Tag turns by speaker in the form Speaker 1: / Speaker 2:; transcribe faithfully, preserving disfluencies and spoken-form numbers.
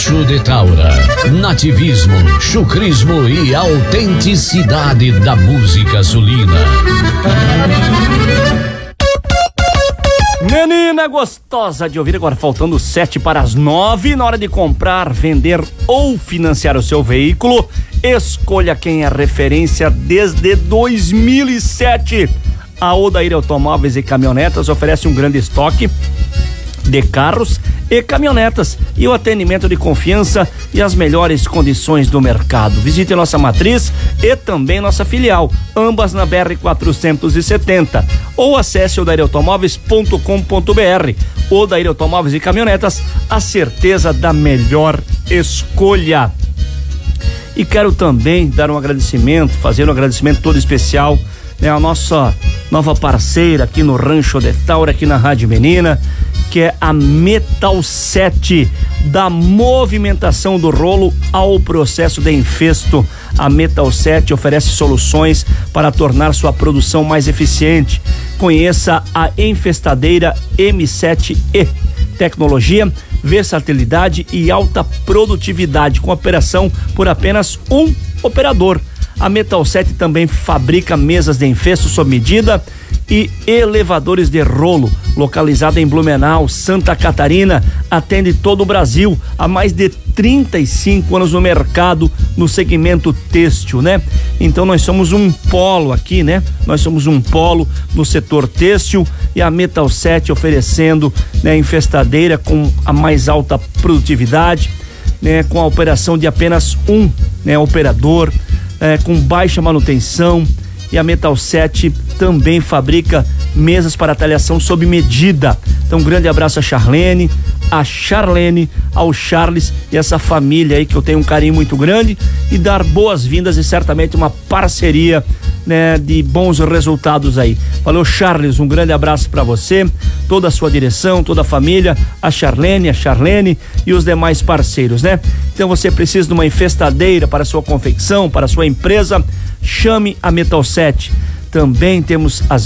Speaker 1: Rancho de Taura. Nativismo, chucrismo e autenticidade da música sulina.
Speaker 2: Menina gostosa de ouvir, agora faltando sete para as nove, na hora de comprar, vender ou financiar o seu veículo, escolha quem é referência desde dois mil e sete. A Odair Automóveis e Caminhonetas oferece um grande estoque de carros e caminhonetas e o atendimento de confiança e as melhores condições do mercado. Visite nossa matriz e também nossa filial, ambas na B R quatrocentos e setenta, ou acesse odair automóveis ponto com ponto br. Odair Automóveis e Caminhonetas, a certeza da melhor escolha. E quero também dar um agradecimento, fazer um agradecimento todo especial, né, a nossa nova parceira aqui no Rancho de Taura, aqui na Rádio Menina, que é a Metal sete, da movimentação do rolo ao processo de enfesto. A Metal sete oferece soluções para tornar sua produção mais eficiente. Conheça a enfestadeira M sete E, tecnologia, versatilidade e alta produtividade, com operação por apenas um operador. A Metal sete também fabrica mesas de enfesto sob medida e elevadores de rolo. Localizada em Blumenau, Santa Catarina, atende todo o Brasil há mais de trinta e cinco anos no mercado, no segmento têxtil, né? Então nós somos um polo aqui, né? Nós somos um polo no setor têxtil, e a Metal sete oferecendo, né, enfestadeira com a mais alta produtividade, né, com a operação de apenas um, né, operador, é, com baixa manutenção. E a Metal sete também fabrica mesas para talhação sob medida. Então, um grande abraço a Charlene, a Charlene, ao Charles e essa família aí que eu tenho um carinho muito grande, e dar boas-vindas e certamente uma parceria, né, de bons resultados aí. Valeu, Charles, um grande abraço para você, toda a sua direção, toda a família, a Charlene, a Charlene e os demais parceiros, né? Então, você precisa de uma enfestadeira para sua confecção, para sua empresa, chame a Metal sete. Também temos as